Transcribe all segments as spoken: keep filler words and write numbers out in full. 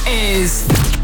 is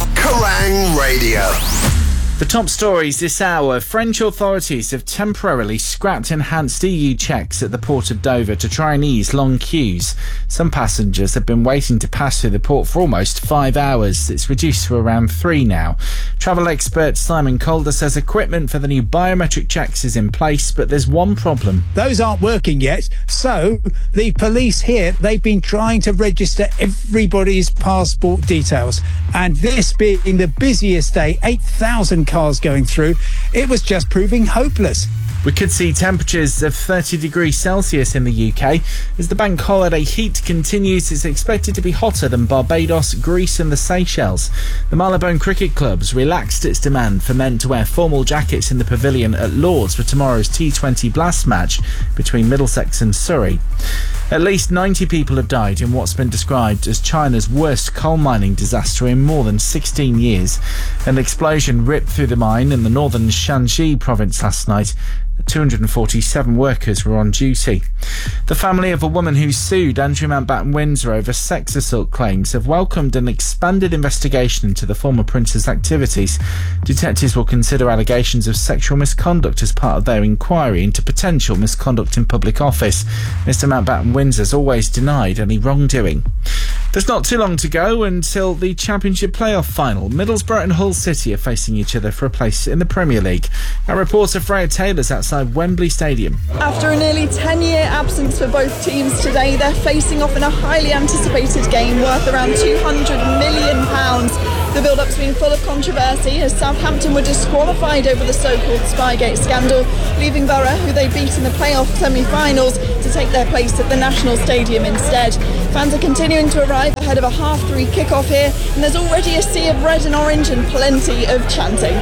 Kerrang Radio. The top stories this hour. French authorities have temporarily scrapped enhanced E U checks at the port of Dover to try and ease long queues. Some passengers have been waiting to pass through the port for almost five hours. It's reduced to around three now. Travel expert Simon Calder says equipment for the new biometric checks is in place, but there's one problem. Those aren't working yet, so the police here, they've been trying to register everybody's passport details. And this being the busiest day, eight thousand cars going through, it was just proving hopeless. We could see temperatures of thirty degrees Celsius in the U K. As the bank holiday heat continues, it's expected to be hotter than Barbados, Greece and the Seychelles. The Marylebone Cricket Club's relaxed its demand for men to wear formal jackets in the pavilion at Lord's for tomorrow's T twenty Blast match between Middlesex and Surrey. At least ninety people have died in what's been described as China's worst coal mining disaster in more than sixteen years. An explosion ripped through the mine in the northern Shanxi province last night. two hundred forty-seven workers were on duty. The family of a woman who sued Andrew Mountbatten Windsor over sex assault claims have welcomed an expanded investigation into the former prince's activities. Detectives will consider allegations of sexual misconduct as part of their inquiry into potential misconduct in public office. Mister Mountbatten Windsor's always denied any wrongdoing. There's not too long to go until the Championship playoff final. Middlesbrough and Hull City are facing each other for a place in the Premier League. Our reporter Freya Taylor's outside Wembley Stadium. After a nearly ten-year absence for both teams today, they're facing off in a highly anticipated game worth around two hundred million pounds. The build-up's been full of controversy as Southampton were disqualified over the so-called Spygate scandal, leaving Borough, who they beat in the playoff semi-finals, to take their place at the National Stadium instead. Fans are continuing to arrive ahead of a half-three kick-off here, and there's already a sea of red and orange and plenty of chanting.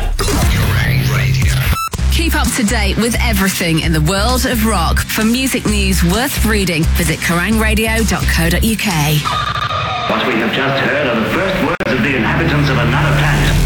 Keep up to date with everything in the world of rock. For music news worth reading, visit kerrang radio dot co dot uk. What we have just heard are the first words of the inhabitants of another planet.